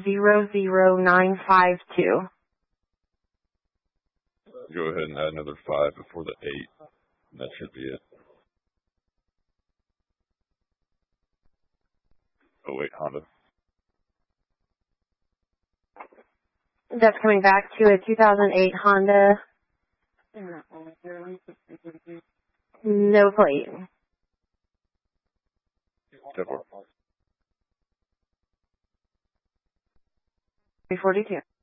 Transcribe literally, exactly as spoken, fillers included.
zero zero nine five two. Go ahead and add another five before the eight. That should be it. Oh wait, Honda. That's coming back to a two thousand eight Honda. No plate. ten four. three forty-two.